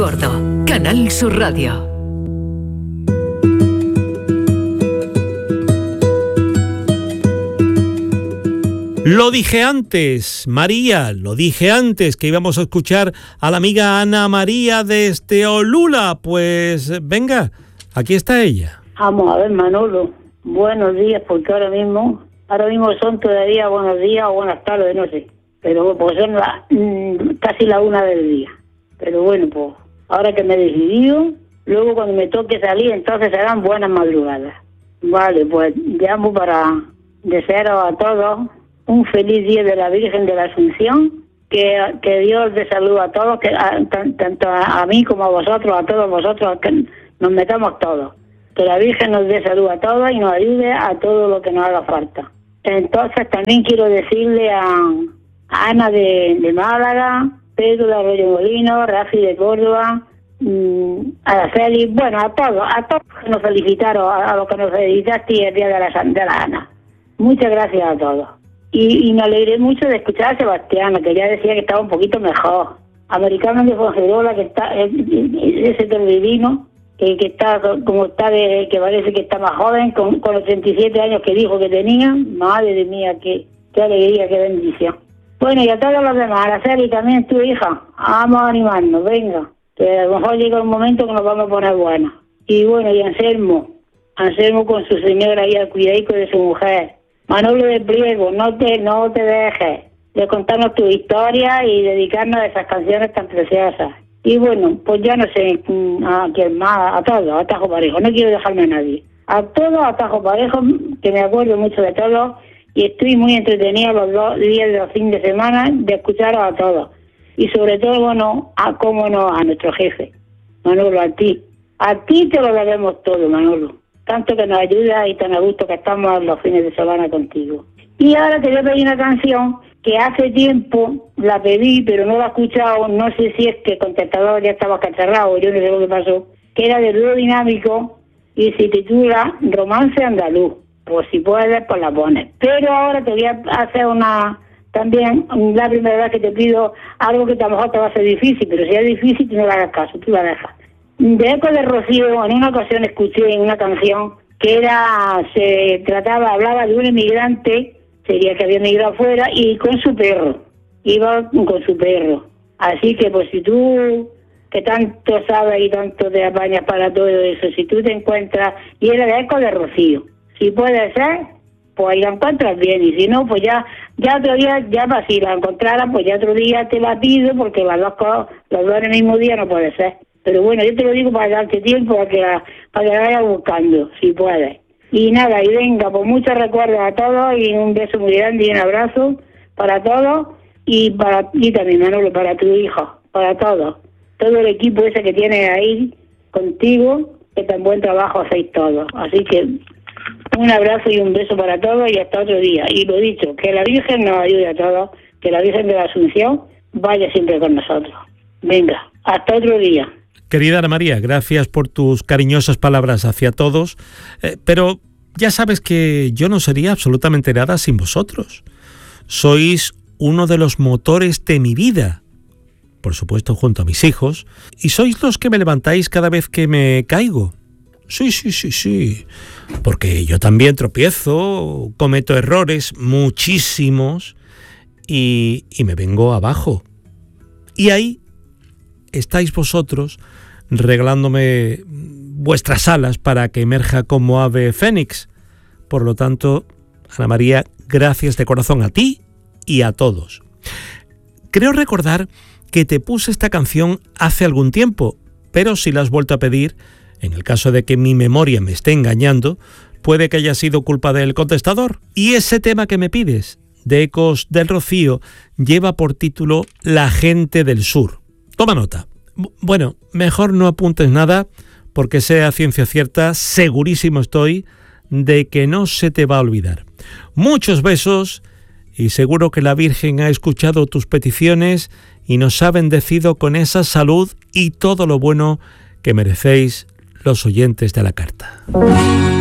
Gordo. Canal Sur Radio. Lo dije antes, María, lo dije antes que íbamos a escuchar a la amiga Ana María desde Olula. Pues venga, aquí está ella. Vamos a ver, Manolo, buenos días, porque ahora mismo son todavía buenos días o buenas tardes, no sé, pero pues son casi la 1 del día. Pero bueno, pues ahora que me he decidido, luego cuando me toque salir, entonces serán buenas madrugadas. Vale, pues llamo para desearos a todos un feliz día de la Virgen de la Asunción, que Dios les saluda a todos, tanto a mí como a vosotros, a todos vosotros, que nos metamos todos. Que la Virgen nos dé salud a todos y nos ayude a todo lo que nos haga falta. Entonces también quiero decirle a Ana de Málaga, Pedro de Arroyo Molino, Rafi de Córdoba, a la Félix, bueno, a todos que nos felicitaron, a los que nos felicitaste el día de la Ana. Muchas gracias a todos. Y me alegré mucho de escuchar a Sebastián, que ya decía que estaba un poquito mejor. Americano de Fonserola, que está ese divino, que está como está, que parece que está más joven, con 87 años que dijo que tenía. Madre mía, qué alegría, qué bendición. Bueno, y a todos los demás, a Araceli también, tu hija, vamos a animarnos, venga, que a lo mejor llega un momento que nos vamos a poner buenas. Y bueno, y Anselmo con su señora y al cuidadico de su mujer. Manolo de Priego, no te dejes de contarnos tu historia y dedicarnos a esas canciones tan preciosas. Y bueno, pues ya no sé a quién más, a todos, a Tajo Parejo, no quiero dejarme a nadie. A todos, a Tajo Parejo, que me acuerdo mucho de todos, y estoy muy entretenida los 2 días de los fines de semana de escucharos a todos. Y sobre todo, bueno, a nuestro jefe, Manolo, a ti. A ti te lo debemos todo, Manolo. Tanto que nos ayuda y tan a gusto que estamos los fines de semana contigo. Y ahora te voy a pedir una canción que hace tiempo la pedí, pero no la he escuchado, no sé si es que el contestador ya estaba cacharrado, yo no sé lo que pasó, que era de Dúo Dinámico y se titula Romance Andaluz. Pues si puedes, pues la pones. Pero ahora te voy a hacer también la primera vez que te pido algo que a lo mejor te va a ser difícil, pero si es difícil, tú no le hagas caso, tú la dejas. De Eco de Rocío, en una ocasión escuché en una canción que hablaba de un inmigrante, sería que había emigrado afuera, y con su perro, iba con su perro. Así que pues si tú, que tanto sabes y tanto te apañas para todo eso, si tú te encuentras, y era de Eco de Rocío, si puede ser, pues ahí la encuentras bien, y si no, pues ya otro día, ya para si la encontraras, pues ya otro día te la pido, porque los dos en el mismo día no puede ser. Pero bueno, yo te lo digo para darte tiempo para que la vayas buscando, si puedes. Y nada, y venga, pues muchos recuerdos a todos y un beso muy grande y un abrazo para todos y para ti también, Manolo, para tu hijo, para todos. Todo el equipo ese que tienes ahí contigo, que tan buen trabajo hacéis todos. Así que un abrazo y un beso para todos y hasta otro día. Y lo dicho, que la Virgen nos ayude a todos, que la Virgen de la Asunción vaya siempre con nosotros. Venga, hasta otro día. Querida Ana María, gracias por tus cariñosas palabras hacia todos, pero ya sabes que yo no sería absolutamente nada sin vosotros. Sois uno de los motores de mi vida, por supuesto junto a mis hijos, y sois los que me levantáis cada vez que me caigo. Sí, porque yo también tropiezo, cometo errores, muchísimos, y me vengo abajo. Y ahí estáis vosotros regalándome vuestras alas para que emerja como ave fénix. Por lo tanto, Ana María, gracias de corazón a ti y a todos. Creo recordar que te puse esta canción hace algún tiempo, pero si la has vuelto a pedir, en el caso de que mi memoria me esté engañando, puede que haya sido culpa del contestador. Y ese tema que me pides, de Ecos del Rocío, lleva por título La gente del sur. Toma nota. Bueno, mejor no apuntes nada, porque sea ciencia cierta, segurísimo estoy de que no se te va a olvidar. Muchos besos y seguro que la Virgen ha escuchado tus peticiones y nos ha bendecido con esa salud y todo lo bueno que merecéis los oyentes de la carta.